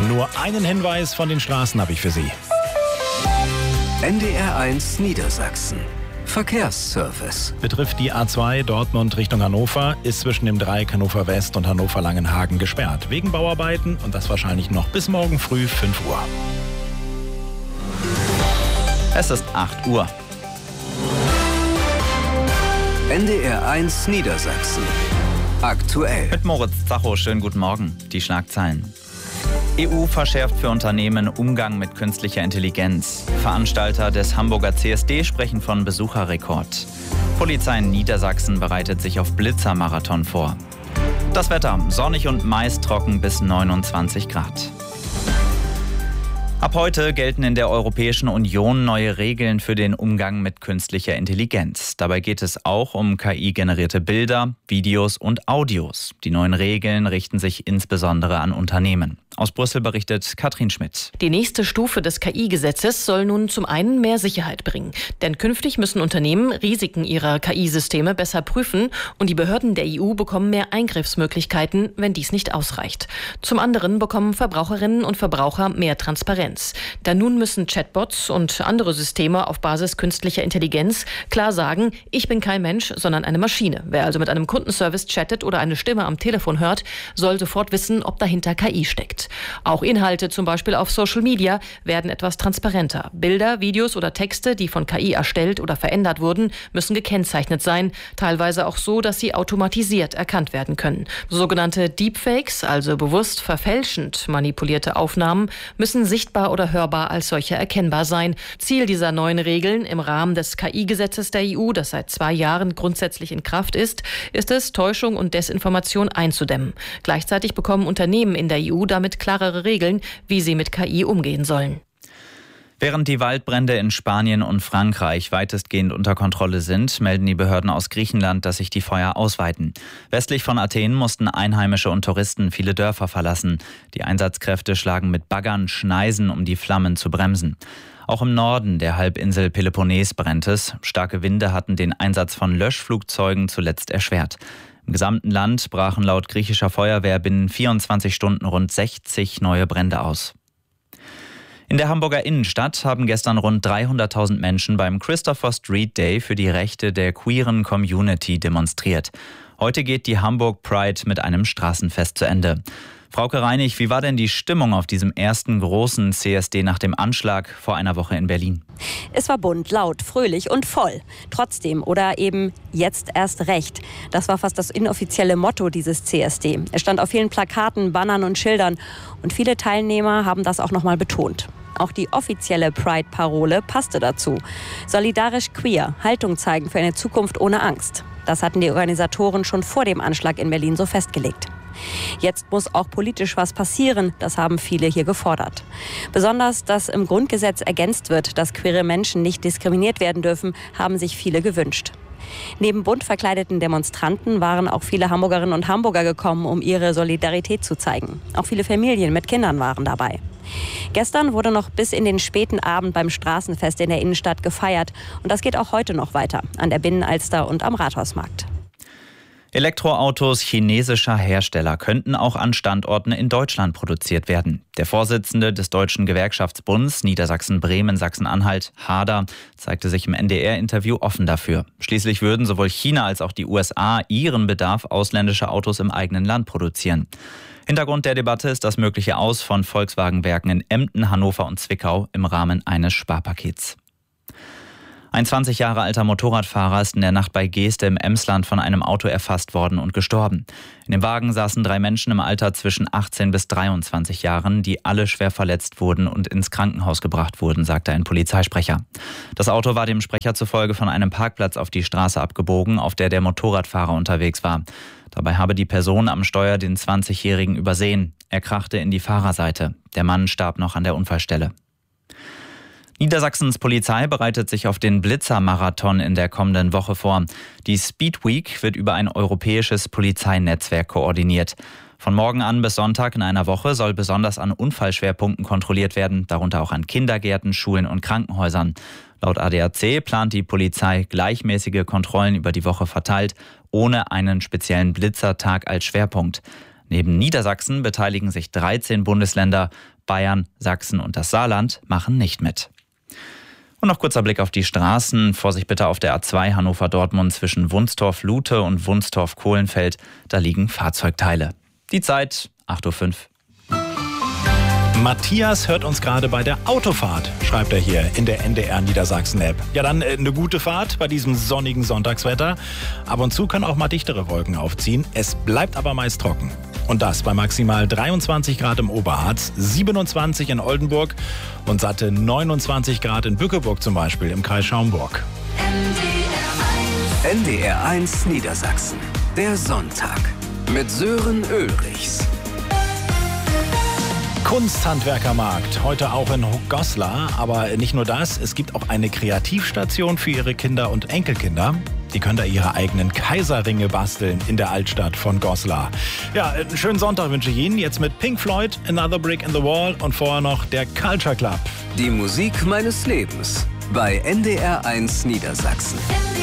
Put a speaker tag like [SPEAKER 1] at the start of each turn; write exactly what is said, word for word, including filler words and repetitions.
[SPEAKER 1] Nur einen Hinweis von den Straßen habe ich für Sie.
[SPEAKER 2] N D R eins Niedersachsen. Verkehrsservice.
[SPEAKER 1] Betrifft die A zwei Dortmund Richtung Hannover, ist zwischen dem Dreieck Hannover West und Hannover Langenhagen gesperrt. Wegen Bauarbeiten und das wahrscheinlich noch bis morgen früh fünf Uhr.
[SPEAKER 3] Es ist acht Uhr.
[SPEAKER 2] N D R eins Niedersachsen. Aktuell.
[SPEAKER 3] Mit Moritz Zacho, schönen guten Morgen. Die Schlagzeilen. E U verschärft für Unternehmen Umgang mit künstlicher Intelligenz. Veranstalter des Hamburger C S D sprechen von Besucherrekord. Polizei in Niedersachsen bereitet sich auf Blitzermarathon vor. Das Wetter: sonnig und meist trocken bis neunundzwanzig Grad. Ab heute gelten in der Europäischen Union neue Regeln für den Umgang mit künstlicher Intelligenz. Dabei geht es auch um K I-generierte Bilder, Videos und Audios. Die neuen Regeln richten sich insbesondere an Unternehmen. Aus Brüssel berichtet Katrin Schmidt.
[SPEAKER 4] Die nächste Stufe des K I-Gesetzes soll nun zum einen mehr Sicherheit bringen. Denn künftig müssen Unternehmen Risiken ihrer K I-Systeme besser prüfen und die Behörden der E U bekommen mehr Eingriffsmöglichkeiten, wenn dies nicht ausreicht. Zum anderen bekommen Verbraucherinnen und Verbraucher mehr Transparenz. Denn nun müssen Chatbots und andere Systeme auf Basis künstlicher Intelligenz klar sagen, ich bin kein Mensch, sondern eine Maschine. Wer also mit einem Kundenservice chattet oder eine Stimme am Telefon hört, soll sofort wissen, ob dahinter K I steckt. Auch Inhalte, zum Beispiel auf Social Media, werden etwas transparenter. Bilder, Videos oder Texte, die von K I erstellt oder verändert wurden, müssen gekennzeichnet sein. Teilweise auch so, dass sie automatisiert erkannt werden können. Sogenannte Deepfakes, also bewusst verfälschend manipulierte Aufnahmen, müssen sichtbar oder hörbar als solche erkennbar sein. Ziel dieser neuen Regeln im Rahmen des K I-Gesetzes der E U, das seit zwei Jahren grundsätzlich in Kraft ist, ist es, Täuschung und Desinformation einzudämmen. Gleichzeitig bekommen Unternehmen in der E U damit klarere Regeln, wie sie mit K I umgehen sollen.
[SPEAKER 3] Während die Waldbrände in Spanien und Frankreich weitestgehend unter Kontrolle sind, melden die Behörden aus Griechenland, dass sich die Feuer ausweiten. Westlich von Athen mussten Einheimische und Touristen viele Dörfer verlassen. Die Einsatzkräfte schlagen mit Baggern Schneisen, um die Flammen zu bremsen. Auch im Norden der Halbinsel Peloponnes brennt es. Starke Winde hatten den Einsatz von Löschflugzeugen zuletzt erschwert. Im gesamten Land brachen laut griechischer Feuerwehr binnen vierundzwanzig Stunden rund sechzig neue Brände aus. In der Hamburger Innenstadt haben gestern rund dreihunderttausend Menschen beim Christopher Street Day für die Rechte der queeren Community demonstriert. Heute geht die Hamburg Pride mit einem Straßenfest zu Ende. Frauke Reinig, wie war denn die Stimmung auf diesem ersten großen C S D nach dem Anschlag vor einer Woche in Berlin?
[SPEAKER 5] Es war bunt, laut, fröhlich und voll. Trotzdem oder eben jetzt erst recht. Das war fast das inoffizielle Motto dieses C S D. Es stand auf vielen Plakaten, Bannern und Schildern. Und viele Teilnehmer haben das auch nochmal betont. Auch die offizielle Pride-Parole passte dazu. Solidarisch queer, Haltung zeigen für eine Zukunft ohne Angst. Das hatten die Organisatoren schon vor dem Anschlag in Berlin so festgelegt. Jetzt muss auch politisch was passieren, das haben viele hier gefordert. Besonders, dass im Grundgesetz ergänzt wird, dass queere Menschen nicht diskriminiert werden dürfen, haben sich viele gewünscht. Neben bunt verkleideten Demonstranten waren auch viele Hamburgerinnen und Hamburger gekommen, um ihre Solidarität zu zeigen. Auch viele Familien mit Kindern waren dabei. Gestern wurde noch bis in den späten Abend beim Straßenfest in der Innenstadt gefeiert. Und das geht auch heute noch weiter, an der Binnenalster und am Rathausmarkt.
[SPEAKER 3] Elektroautos chinesischer Hersteller könnten auch an Standorten in Deutschland produziert werden. Der Vorsitzende des Deutschen Gewerkschaftsbunds Niedersachsen-Bremen, Sachsen-Anhalt, Hader, zeigte sich im N D R-Interview offen dafür. Schließlich würden sowohl China als auch die U S A ihren Bedarf ausländischer Autos im eigenen Land produzieren. Hintergrund der Debatte ist das mögliche Aus von Volkswagen-Werken in Emden, Hannover und Zwickau im Rahmen eines Sparpakets. Ein zwanzig Jahre alter Motorradfahrer ist in der Nacht bei Geeste im Emsland von einem Auto erfasst worden und gestorben. In dem Wagen saßen drei Menschen im Alter zwischen achtzehn bis dreiundzwanzig Jahren, die alle schwer verletzt wurden und ins Krankenhaus gebracht wurden, sagte ein Polizeisprecher. Das Auto war dem Sprecher zufolge von einem Parkplatz auf die Straße abgebogen, auf der der Motorradfahrer unterwegs war. Dabei habe die Person am Steuer den zwanzigjährigen übersehen. Er krachte in die Fahrerseite. Der Mann starb noch an der Unfallstelle. Niedersachsens Polizei bereitet sich auf den Blitzermarathon in der kommenden Woche vor. Die Speed Week wird über ein europäisches Polizeinetzwerk koordiniert. Von morgen an bis Sonntag in einer Woche soll besonders an Unfallschwerpunkten kontrolliert werden, darunter auch an Kindergärten, Schulen und Krankenhäusern. Laut A D A C plant die Polizei gleichmäßige Kontrollen über die Woche verteilt, ohne einen speziellen Blitzertag als Schwerpunkt. Neben Niedersachsen beteiligen sich dreizehn Bundesländer. Bayern, Sachsen und das Saarland machen nicht mit. Und noch kurzer Blick auf die Straßen. Vorsicht bitte auf der A zwei Hannover-Dortmund zwischen Wunstorf-Lute und Wunstorf-Kohlenfeld. Da liegen Fahrzeugteile. Die Zeit acht Uhr fünf.
[SPEAKER 1] Matthias hört uns gerade bei der Autofahrt, schreibt er hier in der N D R Niedersachsen-App. Ja, dann äh, eine gute Fahrt bei diesem sonnigen Sonntagswetter. Ab und zu können auch mal dichtere Wolken aufziehen. Es bleibt aber meist trocken. Und das bei maximal dreiundzwanzig Grad im Oberharz, siebenundzwanzig in Oldenburg und satte neunundzwanzig Grad in Bückeburg zum Beispiel im Kreis Schaumburg.
[SPEAKER 2] N D R eins Niedersachsen. Der Sonntag mit Sören Ulrichs.
[SPEAKER 1] Kunsthandwerkermarkt, heute auch in Goslar. Aber nicht nur das, es gibt auch eine Kreativstation für ihre Kinder und Enkelkinder. Die können da ihre eigenen Kaiserringe basteln in der Altstadt von Goslar. Ja, einen schönen Sonntag wünsche ich Ihnen. Jetzt mit Pink Floyd, Another Brick in the Wall und vorher noch der Culture Club.
[SPEAKER 2] Die Musik meines Lebens bei N D R eins Niedersachsen.